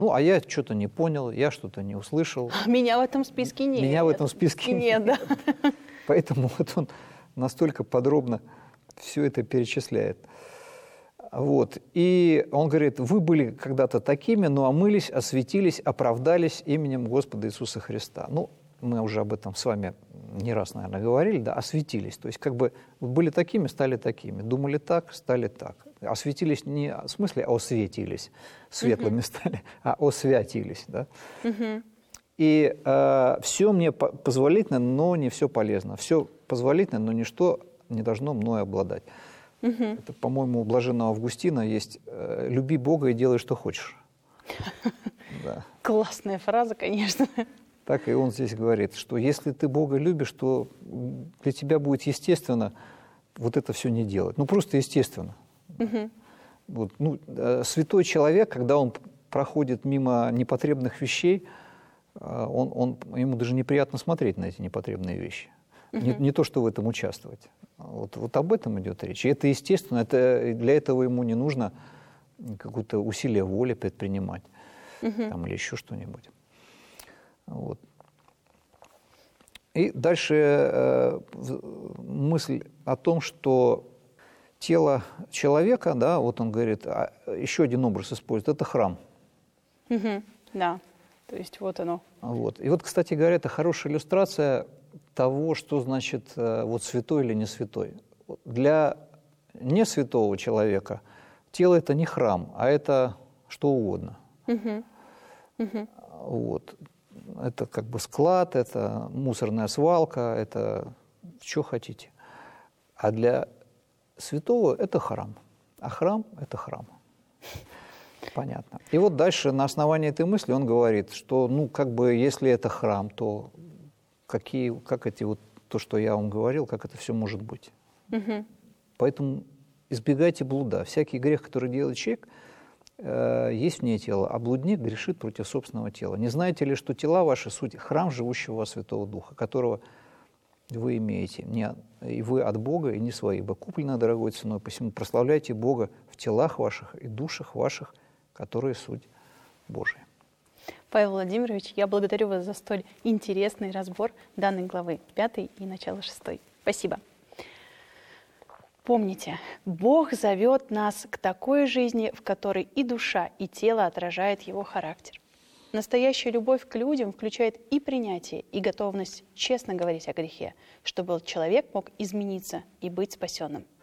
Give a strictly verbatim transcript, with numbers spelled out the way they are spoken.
Ну, а я что-то не понял, я что-то не услышал. Меня в этом списке нет. Меня в этом списке нет. Нет, да. Поэтому вот он настолько подробно все это перечисляет. Вот. И он говорит, вы были когда-то такими, но омылись, осветились, оправдались именем Господа Иисуса Христа. Ну, мы уже об этом с вами не раз, наверное, говорили, да, осветились. То есть как бы были такими, стали такими. Думали так, стали так. Осветились не в смысле осветились, светлыми uh-huh. стали, а освятились. Да? Uh-huh. И э, все мне позволительно, но не все полезно. Все позволительно, но ничто не должно мною обладать. Uh-huh. Это, по-моему, у блаженного Августина есть э, «люби Бога и делай, что хочешь». Да. Классная фраза, конечно. Так и он здесь говорит, что если ты Бога любишь, то для тебя будет естественно вот это все не делать. Ну, просто естественно. Uh-huh. Вот, ну, э, святой человек, когда он проходит мимо непотребных вещей, э, он, он, ему даже неприятно смотреть на эти непотребные вещи. Uh-huh. Не, не то, что в этом участвовать. Вот, вот об этом идет речь. И это естественно, это, для этого ему не нужно какое-то усилие воли предпринимать uh-huh. там, или еще что-нибудь. Вот. И дальше э, мысль о том, что тело человека, да, вот он говорит, а, еще один образ использует, это храм. Угу, да, то есть вот оно. Вот. И вот, кстати говоря, это хорошая иллюстрация того, что значит э, вот святой или не святой. Для не святого человека тело – это не храм, а это что угодно. Угу. Угу. Вот. Это как бы склад, это мусорная свалка, это что хотите. А для святого это храм. А храм – это храм. Понятно. И вот дальше на основании этой мысли он говорит, что, ну, как бы, если это храм, то какие, как эти вот, то, что я вам говорил, как это все может быть. Угу. Поэтому избегайте блуда. Всякий грех, который делает человек, есть вне тела, а блудник грешит против собственного тела. Не знаете ли, что тела ваши суть храм живущего у вас Святого Духа, которого вы имеете, не, и вы от Бога, и не свои, ибо куплены дорогой ценой, посему прославляйте Бога в телах ваших и душах ваших, которые суть Божия. Павел Владимирович, я благодарю вас за столь интересный разбор данной главы пятой и начала шестой. Спасибо. Помните, Бог зовет нас к такой жизни, в которой и душа, и тело отражает Его характер. Настоящая любовь к людям включает и принятие, и готовность честно говорить о грехе, чтобы человек мог измениться и быть спасенным.